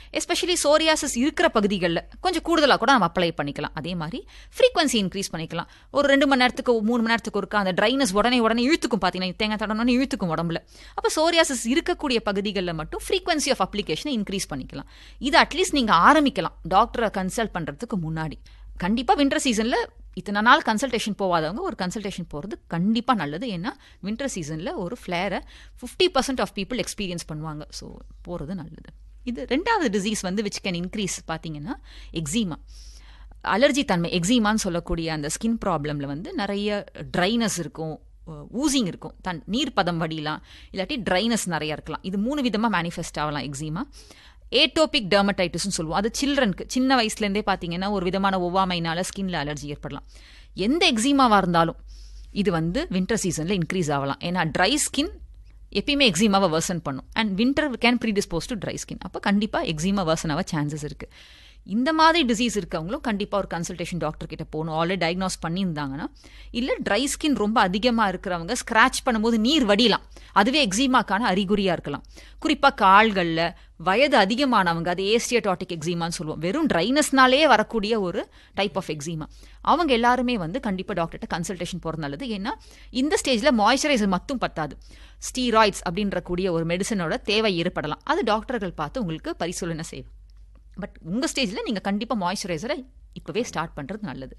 Especially psoriasis இருக்கிற பகுதிகளில் கொஞ்சம் கூடுதலாக கூட நம்ம அப்ளை பண்ணிக்கலாம். அதே மாதிரி ஃப்ரீக்வன்சி இன்க்ரீஸ் பண்ணிக்கலாம். ஒரு 2 மணி நேரத்துக்கு 3 மணி நேரத்துக்கு ஒருக்கா அந்த ட்ரைனஸ் உடனே இழுத்துக்கும். பார்த்தீங்கன்னா தேங்காய் தடனே இழுத்துக்கும் உடம்புல. அப்போ சோரியாசிஸ் இருக்கக்கூடிய பகுதிகளில் மட்டும் ஃப்ரீக்வன்சி ஆஃப் அப்ளிகேஷனை இன்க்ரீஸ் பண்ணிக்கலாம். இது அட்லீஸ்ட் நீங்கள் ஆரம்பிக்கலாம் டாக்டரை கன்சல்ட் பண்ணுறதுக்கு முன்னாடி. கண்டிப்பாக வின்டர் சீசனில் இத்தனை நாள் கன்சல்டேஷன் போகாதவங்க ஒரு கன்சல்டேஷன் போகிறது கண்டிப்பாக நல்லது. ஏன்னா வின்டர் சீசனில் ஒரு ஃப்ளேரை 50% ஆஃப் பீப்புள் எக்ஸ்பீரியன்ஸ் பண்ணுவாங்க. ஸோ போகிறது நல்லது. இது 2வது டிசீஸ் வந்து விச் கேன் இன்க்ரீஸ் பார்த்தீங்கன்னா எக்ஸிமா. அலர்ஜி தன்மை எக்ஸிமான்னு சொல்லக்கூடிய அந்த ஸ்கின் ப்ராப்ளமில் வந்து நிறைய ட்ரைனஸ் இருக்கும், ஊசிங் இருக்கும், நீர் பதம் வடியலாம், இல்லாட்டி ட்ரைனஸ் நிறையா இருக்கலாம். இது 3 விதமாக மேனிஃபெஸ்ட் ஆகலாம் எக்ஸிமா. ஏட்டோபிக் டெர்மடைட்டிஸ்னு சொல்லுவோம். அது சில்ட்ரனுக்கு சின்ன வயசுலேருந்தே பார்த்தீங்கன்னா ஒரு விதமான ஒவ்வாமையினால ஸ்கின்ல அலர்ஜி ஏற்படலாம். எந்த எக்ஸிமாவாக இருந்தாலும் இது வந்து வின்டர் சீசனில் இன்க்ரீஸ் ஆகலாம். ஏன்னா ட்ரை ஸ்கின் எப்பயுமே எக்ஸிமாவை வேர்சன் பண்ணும். And winter can predispose to dry skin. அப்போ கண்டிப்பாக எக்ஸிமா வேர்சன் ஆக சான்சஸ் இருக்குது. இந்த மாதிரி டிசீஸ் இருக்கவங்களும் கண்டிப்பாக ஒரு கன்சல்டேஷன் டாக்டர் கிட்ட போகணும். ஆல்ரெடி டயக்னோஸ் பண்ணியிருந்தாங்கன்னா. இல்லை ட்ரை ஸ்கின் ரொம்ப அதிகமாக இருக்கிறவங்க ஸ்க்ராட்ச் பண்ணும்போது நீர் வடியலாம், அதுவே எக்ஸிமாக்கான அறிகுறியாக இருக்கலாம். குறிப்பாக கால்களில் வயது அதிகமானவங்க, அது ஏஸ்டியடாட்டிக் எக்ஸிமான்னு சொல்லுவோம், வெறும் ட்ரைனஸ்னாலே வரக்கூடிய ஒரு டைப் ஆஃப் எக்ஸிமா. அவங்க எல்லாருமே வந்து கண்டிப்பாக டாக்டர்கிட்ட கன்சல்டேஷன் போகிறது நல்லது. ஏன்னா இந்த ஸ்டேஜில் மாய்ஸ்சரைசர் மட்டும் பத்தாது, ஸ்டீராய்ட்ஸ் அப்படின்ற கூடிய ஒரு மெடிசனோட தேவை ஏற்படலாம். அது டாக்டர்கள் பார்த்து உங்களுக்கு பரிசீலனை செய்யும். பட் உங்கள் ஸ்டேஜில் நீங்கள் கண்டிப்பாக மாய்ஸ்சரைசரை இப்போவே ஸ்டார்ட் பண்ணுறது நல்லது.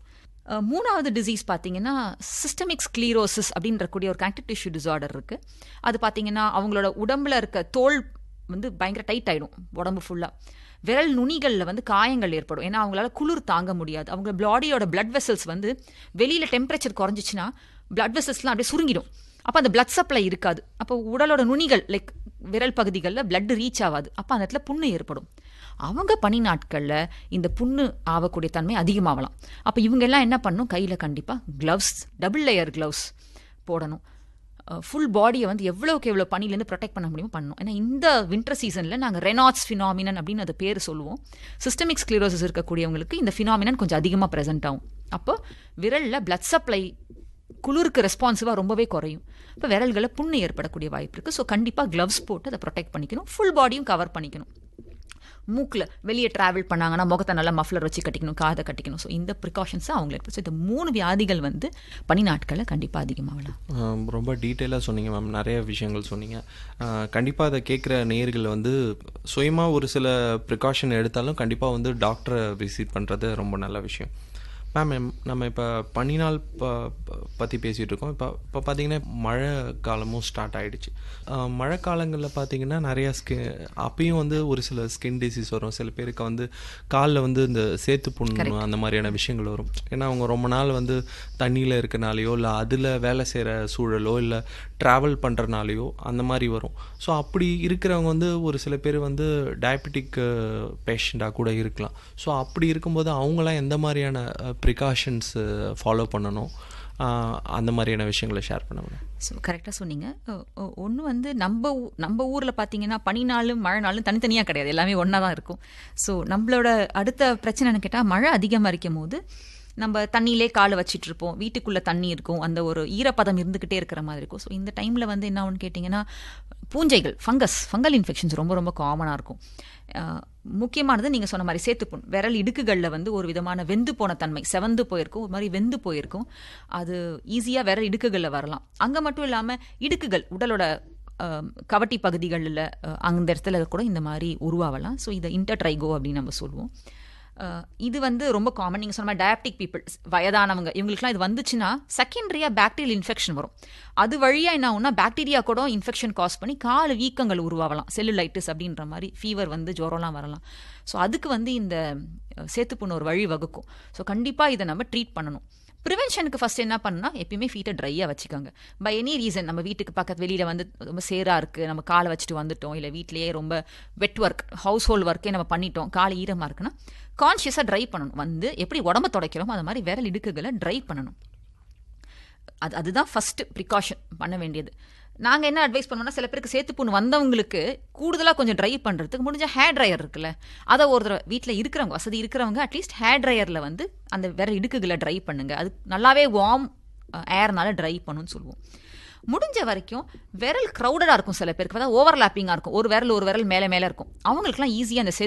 3வது டிசீஸ் பார்த்தீங்கன்னா சிஸ்டமிக் ஸ்க்ளீரோசிஸ் அப்படின்ற கூடிய ஒரு கனெக்டிவ் டிஷ்யூ டிசார்டர் இருக்குது. அது பார்த்தீங்கன்னா அவங்களோட உடம்புல இருக்க தோல் வந்து பயங்கர டைட் ஆகிடும், உடம்பு ஃபுல்லாக. விரல் நுனிகளில் வந்து காயங்கள் ஏற்படும். ஏன்னா அவங்களால குளிர் தாங்க முடியாது. அவங்க பாடியோட பிளட் வெசல்ஸ் வந்து வெளியில் டெம்பரேச்சர் குறைஞ்சிச்சுன்னா பிளட் வெசல்ஸ்லாம் அப்படியே சுருங்கிடும். அப்போ அந்த பிளட் சப்ளை இருக்காது. அப்போ உடலோட நுனிகள் லைக் விரல் பகுதிகளில் பிளட் ரீச் ஆகாது. அப்போ அந்த இடத்துல புண்ணு ஏற்படும். அவங்க பனி நாட்களில் இந்த புண்ணு ஆகக்கூடிய தன்மை அதிகமாகலாம். அப்போ இவங்க எல்லாம் என்ன பண்ணணும், கையில் கண்டிப்பாக க்ளவ்ஸ், டபுள் லேயர் க்ளவ்ஸ் போடணும். ஃபுல் பாடியை வந்து எவ்வளோக்கு எவ்வளோ பனிலேருந்து ப்ரொடெக்ட் பண்ண முடியுமோ பண்ணணும். ஏன்னா இந்த வின்டர் சீசனில் நாங்கள் ரெனாட்ஸ் ஃபினாமினன் அப்படின்னு அது பேர் சொல்லுவோம். சிஸ்டமிக் ஸ்க்ளீரோசிஸ் இருக்கக்கூடியவங்களுக்கு இந்த ஃபினாமினன் கொஞ்சம் அதிகமாக ப்ரெசென்ட் ஆகும். அப்போ விரலில் பிளட் சப்ளை குளிருக்கு ரெஸ்பான்சிவாக ரொம்பவே குறையும். இப்போ விரல்களை புண்ணு ஏற்படக்கூடிய வாய்ப்பு இருக்குது. ஸோ கண்டிப்பாக க்ளவ்ஸ் போட்டு அதை ப்ரொடெக்ட் பண்ணிக்கணும். ஃபுல் பாடியும் கவர் பண்ணிக்கணும். மூக்கில் வெளியே ட்ராவல் பண்ணாங்கன்னா முகத்தை நல்லா மஃப்ளர் வச்சு கட்டிக்கணும், காதை கட்டிக்கணும். ஸோ இந்த ப்ரிகாஷன்ஸை அவங்கள எடுத்து. ஸோ இந்த 3 வியாதிகள் வந்து பனி நாட்களில் கண்டிப்பாக அதிகமாகலாம். ரொம்ப டீட்டெயிலாக சொன்னீங்க மேம், நிறைய விஷயங்கள் சொன்னீங்க. கண்டிப்பாக அதை கேட்குற நேயர்கள் வந்து சுயமாக ஒரு சில ப்ரிகாஷன் எடுத்தாலும் கண்டிப்பாக வந்து டாக்டரை விசிட் பண்ணுறது ரொம்ப நல்ல விஷயம். மேம், நம்ம இப்போ பனிநாள் பற்றி பேசிகிட்டு இருக்கோம். இப்போ பார்த்தீங்கன்னா மழை காலமும் ஸ்டார்ட் ஆகிடுச்சு. மழை காலங்களில் பார்த்தீங்கன்னா நிறையா அப்பயும் வந்து ஒரு சில ஸ்கின் டிசீஸ் வரும். சில பேருக்கு வந்து காலில் வந்து இந்த சேத்து புண்ணு அந்த மாதிரியான விஷயங்கள் வரும். ஏன்னா அவங்க ரொம்ப நாள் வந்து தண்ணியில் இருக்கனாலேயோ இல்லை அதில் வேலை செய்கிற சூழலோ இல்லை ட்ராவல் பண்ணுறனாலையோ அந்த மாதிரி வரும். ஸோ அப்படி இருக்கிறவங்க வந்து ஒரு சில பேர் வந்து டயபெட்டிக் பேஷண்ட்டாக கூட இருக்கலாம். ஸோ அப்படி இருக்கும்போது அவங்களாம் எந்த மாதிரியான ப்ரிகாஷன்ஸ் ஃபாலோ பண்ணணும், அந்த மாதிரியான விஷயங்களை ஷேர் பண்ண முடியும்? ஸோ கரெக்டாக சொன்னீங்க. ஒன்று வந்து நம்ம ஊரில் பார்த்தீங்கன்னா பனி நாளும் மழை நாளும் தனித்தனியாக கிடையாது, எல்லாமே ஒன்றா தான் இருக்கும். ஸோ நம்மளோட அடுத்த பிரச்சனைன்னு கேட்டால் மழை அதிகமாக இருக்கும் போது நம்ம தண்ணியிலே காலை வச்சிட்டு இருப்போம், வீட்டுக்குள்ளே தண்ணி இருக்கும், அந்த ஒரு ஈரப்பதம் இருந்துக்கிட்டே இருக்கிற மாதிரி இருக்கும். ஸோ இந்த டைமில் வந்து என்ன ஒன்று கேட்டிங்கன்னா பூஞ்சைகள், ஃபங்கல் இன்ஃபெக்ஷன்ஸ் ரொம்ப ரொம்ப காமனாக இருக்கும். முக்கியமானது நீங்கள் சொன்ன மாதிரி சேத்துப்புண், விரல் இடுக்குகளில் வந்து ஒரு விதமான வெந்து போன தன்மை, செவந்து போயிருக்கும், ஒரு மாதிரி வெந்து போயிருக்கும். அது ஈஸியாக விரல் இடுக்குகளில் வரலாம். அங்கே மட்டும் இல்லாமல் இடுக்குகள் உடலோட கவட்டி பகுதிகளில் அந்த இடத்துல கூட இந்த மாதிரி உருவாகலாம். ஸோ இதை இன்டர்ட்ரைகோ அப்படின்னு நம்ம சொல்லுவோம். இது வந்து ரொம்ப காமன். நீங்கள் சொன்ன மாதிரி டயபெட்டிக் பீப்புள், வயதானவங்க, இவங்களுக்குலாம் இது வந்துச்சுன்னா செகண்டரியாக பாக்டீரியல் இன்ஃபெக்ஷன் வரும். அது வழியாக என்ன ஆகும்னா பாக்டீரியா கூட இன்ஃபெக்ஷன் காஸ் பண்ணி கால் வீக்கங்கள் உருவாகலாம், செல்லுலைட்டிஸ் அப்படின்ற மாதிரி, ஃபீவர் வந்து ஜுரம்லாம் வரலாம். ஸோ அதுக்கு வந்து இந்த சேத்துப்புண்ணு ஒரு வழி வகுக்கும். ஸோ கண்டிப்பாக இதை நம்ம ட்ரீட் பண்ணணும். ப்ரிவென்ஷனுக்கு ஃபஸ்ட் என்ன பண்ணால் எப்பயுமே ஃபீட்டை ட்ரையாக வச்சுக்கோங்க. பை எனி ரீசன் நம்ம வீட்டுக்கு பக்கத்து வெளியில் வந்து ரொம்ப சேராக இருக்குது, நம்ம காலை வச்சுட்டு வந்துட்டோம், இல்லை வீட்லேயே ரொம்ப வெட் ஒர்க், ஹவுஸ் ஹோல்ட் ஒர்க்கே நம்ம பண்ணிட்டோம், காலை ஈரமாக இருக்குன்னா கான்ஷியஸாக ட்ரை பண்ணணும். வந்து எப்படி உடம்பை துடைக்கிறோமோ அது மாதிரி விரல் இடுக்குகளை ட்ரை பண்ணணும். அதுதான் ஃபஸ்ட்டு ப்ரிகாஷன் பண்ண வேண்டியது. நாங்கள் என்ன அட்வைஸ் பண்ணுவோம்னா, சில பேருக்கு சேத்துப்புண்ணு வந்தவங்களுக்கு கூடுதலாக கொஞ்சம் ட்ரை பண்ணுறதுக்கு முடிஞ்ச ஹேர் ட்ரையர் இருக்குல்ல, அதை ஒரு தடவை வீட்டில் இருக்கிறவங்க, வசதி இருக்கிறவங்க அட்லீஸ்ட் ஹேர் ட்ரையரில் வந்து அந்த விரல் இடுக்குகளை ட்ரை பண்ணுங்க. அது நல்லாவே வார்ம் ஏர்னால ட்ரை பண்ணுன்னு சொல்லுவோம். முடிஞ்ச வரைக்கும் விரல் க்ரௌடடாக இருக்கும், சில பேருக்கு அதாவது ஓவர்லாப்பிங்காக இருக்கும், ஒரு விரல் மேலே இருக்கும், அவங்களுக்குலாம் ஈஸியாக அந்த